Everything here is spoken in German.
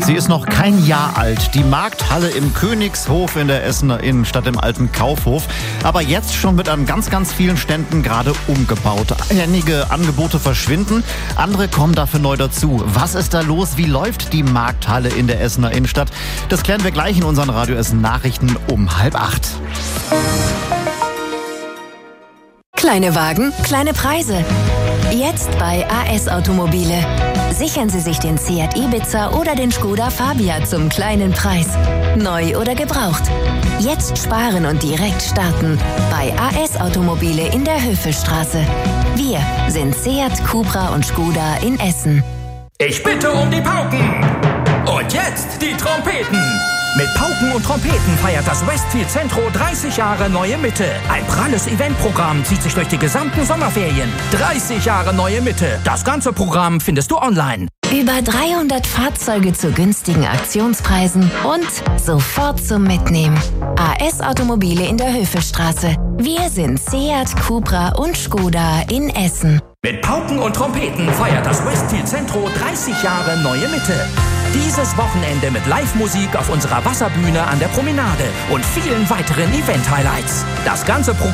Sie ist noch kein Jahr alt. Die Markthalle im Königshof in der Essener Innenstadt im alten Kaufhof. Aber jetzt schon mit an ganz, ganz vielen Ständen gerade umgebaut. Einige Angebote verschwinden, andere kommen dafür neu dazu. Was ist da los? Wie läuft die Markthalle in der Essener Innenstadt? Das klären wir gleich in unseren Radio Essen Nachrichten um 7:30. Kleine Wagen, kleine Preise. Jetzt bei AS Automobile. Sichern Sie sich den Seat Ibiza oder den Skoda Fabia zum kleinen Preis. Neu oder gebraucht. Jetzt sparen und direkt starten. Bei AS Automobile in der Höfestraße. Wir sind Seat, Cupra und Skoda in Essen. Ich bitte um die Pauken. Und jetzt die Trompeten. Mit Pauken und Trompeten feiert das Westfield Centro 30 Jahre Neue Mitte. Ein pralles Eventprogramm zieht sich durch die gesamten Sommerferien. 30 Jahre Neue Mitte. Das ganze Programm findest du online. Über 300 Fahrzeuge zu günstigen Aktionspreisen und sofort zum Mitnehmen. AS Automobile in der Höfestraße. Wir sind Seat, Cupra und Skoda in Essen. Mit Pauken und Trompeten feiert das Westfield Centro 30 Jahre Neue Mitte. Dieses Wochenende mit Live-Musik auf unserer Wasserbühne an der Promenade und vielen weiteren Event-Highlights. Das ganze Programm